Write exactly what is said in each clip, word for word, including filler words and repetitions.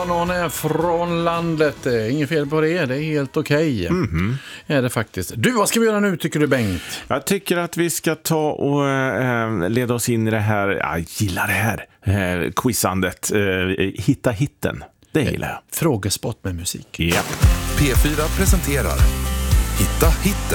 Någon är från landet, det är inget fel på det, det är helt okej. Mm-hmm. Är det faktiskt. Du, vad ska vi göra nu tycker du, Bengt? Jag tycker att vi ska ta och äh, leda oss in i det här, jag gillar det här, äh, quizandet, äh, hitta hitten, det gillar jag. Frågesport med musik. Yep. P fyra presenterar Hitta hitten.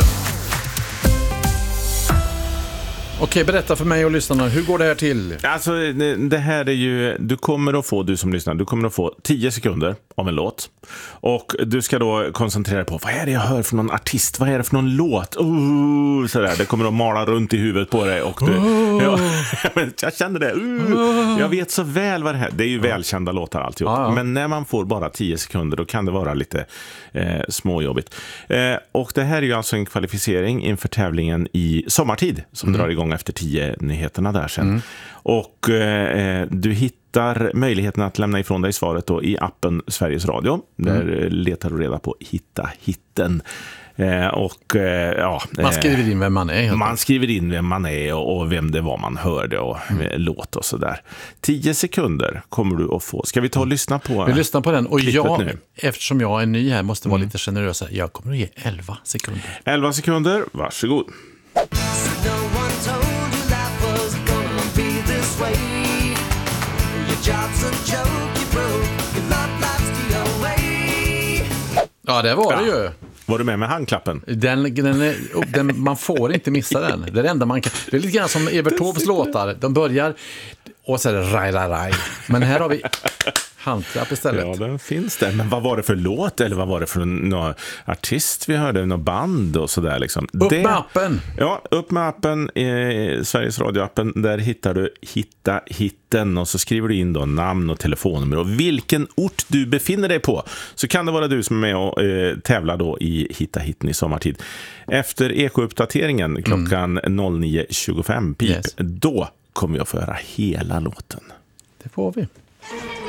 Okej, berätta för mig och lyssnarna, hur går det här till? Alltså det, det här är ju, du kommer att få, du som lyssnar, du kommer att få tio sekunder av en låt. Och du ska då koncentrera dig på, vad är det jag hör för någon artist? Vad är det för någon låt? Uh, sådär, det kommer att mala runt i huvudet på dig. Och du, uh. ja, jag känner det. Uh, jag vet så väl vad det här, det är ju välkända låtar alltihop. Ja, ja. Men när man får bara tio sekunder, då kan det vara lite eh, småjobbigt. Eh, och det här är ju alltså en kvalificering inför tävlingen i sommartid som mm. drar igång efter tio nyheterna där sen. Mm. Och eh, du hittar möjligheten att lämna ifrån dig svaret då i appen Sveriges Radio. Där mm. letar du reda på Hitta hitten. Eh, och, eh, ja, man skriver in vem man är. Man skriver in vem man är och, och vem det var man hörde och mm. låt och sådär. Tio sekunder kommer du att få. Ska vi ta och lyssna på Vi lyssnar på den. Och jag, nu? Eftersom jag är ny här, måste vara mm. lite generös. Jag kommer att ge elva sekunder. elva sekunder, varsågod. Ja, det var ja. det ju. Var du med med handklappen? Den, den är, den, man får inte missa den. Det är det enda man kan. Det är lite grann som Evert Taubes låtar. De börjar och så är det raj, raj, raj. Men här har vi handklapp istället. Ja, den finns där. Men vad var det för låt? Eller vad var det för någon artist vi hörde? Någon band och sådär liksom. Upp det, med appen! Ja, upp med appen. Eh, Sveriges Radio-appen. Där hittar du Hitta hitten. Och så skriver du in då namn och telefonnummer. Och vilken ort du befinner dig på. Så kan det vara du som är med och eh, tävlar då i Hitta hitten i sommartid. Efter ekouppdateringen klockan mm. nio tjugofem pip. Yes. Då kommer jag få höra hela låten. Det får vi.